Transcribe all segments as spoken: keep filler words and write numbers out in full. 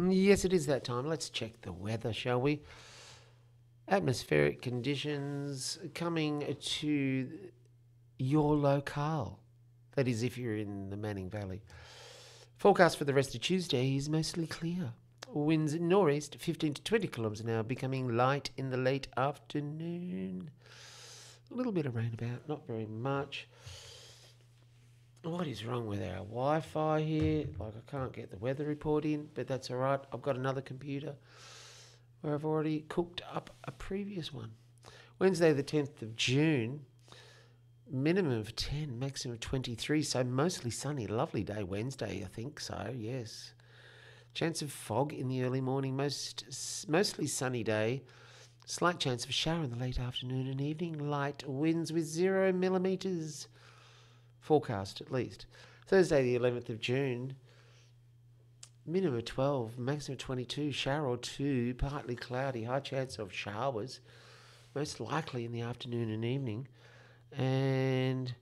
Yes, it is that time. Let's check the weather, shall we? Atmospheric conditions coming to your locale. That is, if you're in the Manning Valley. Forecast for the rest of Tuesday is mostly clear. Winds northeast, fifteen to twenty kilometres an hour, becoming light in the late afternoon. A little bit of rain about, not very much. What is wrong with our Wi-Fi here? Like, I can't get the weather report in, but that's all right. I've got another computer where I've already cooked up a previous one. Wednesday, the tenth of June, minimum of ten, maximum of twenty-three, so mostly sunny. Lovely day Wednesday, I think so, yes. Chance of fog in the early morning, most mostly sunny day. Slight chance of a shower in the late afternoon and evening. Light winds with zero millimetres. Forecast, at least. Thursday, the eleventh of June, minimum of twelve, maximum of twenty-two, shower or two, partly cloudy, high chance of showers, most likely in the afternoon and evening, and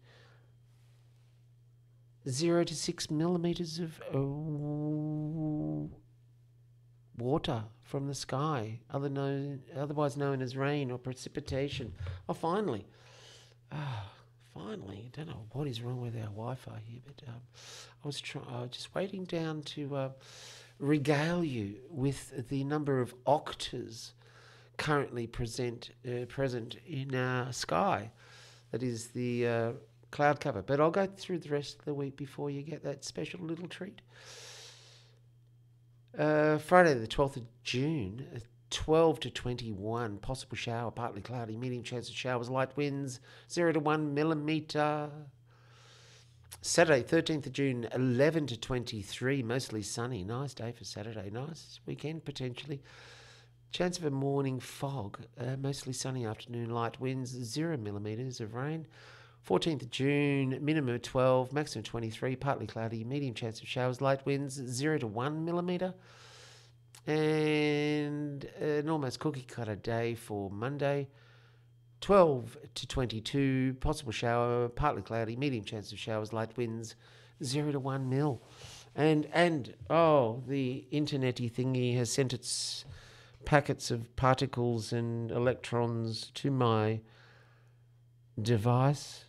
zero to six millimetres of uh, water from the sky, other known, otherwise known as rain or precipitation. Oh, finally. Ah. Finally, I don't know what is wrong with our Wi-Fi here, but um, I was try- I was just waiting down to uh, regale you with the number of octas currently present uh, present in our sky. That is the uh, cloud cover. But I'll go through the rest of the week before you get that special little treat. Uh, Friday, the twelfth of June. twelve to twenty-one, possible shower, partly cloudy, medium chance of showers, light winds, zero to one millimetre. Saturday, thirteenth of June, eleven to twenty-three, mostly sunny. Nice day for Saturday. Nice weekend, potentially. Chance of a morning fog, uh, mostly sunny afternoon, light winds, zero millimetres of rain. fourteenth of June, minimum of twelve, maximum twenty-three, partly cloudy, medium chance of showers, light winds, zero to one millimetre. And an almost cookie cutter day for Monday, twelve to twenty-two, possible shower, partly cloudy, medium chance of showers, light winds, zero to one mil. And, and oh, the internet-y thingy has sent its packets of particles and electrons to my device.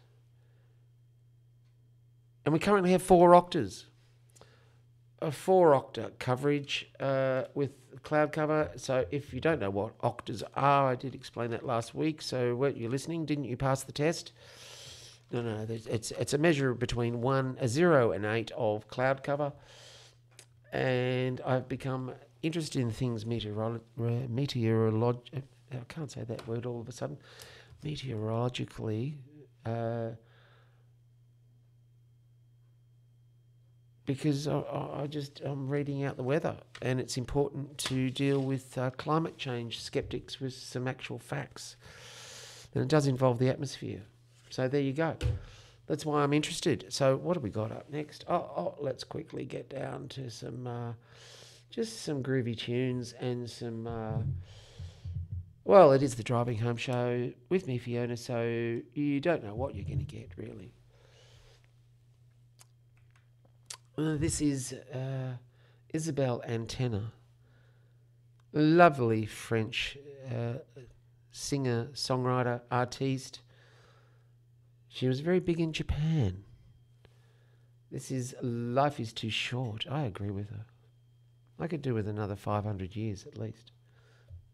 And we currently have four octas. A four octa coverage uh, with cloud cover. So if you don't know what octas are, I did explain that last week. So weren't you listening? Didn't you pass the test? No, no. It's it's a measure between one, a zero, and eight of cloud cover. And I've become interested in things meteorolo- meteorolog. I can't say that word all of a sudden. Meteorologically. Uh, Because I, I just I'm reading out the weather, and it's important to deal with uh, climate change skeptics with some actual facts, and it does involve the atmosphere. So there you go. That's why I'm interested. So what have we got up next? Oh, oh let's quickly get down to some uh, just some groovy tunes and some. Uh, well, it is the Driving Home Show with me, Fiona. So you don't know what you're going to get, really. Uh, this is uh, Isabelle Antenna, lovely French uh, singer, songwriter, artiste. She was very big in Japan. This is Life is Too Short. I agree with her. I could do with another five hundred years at least.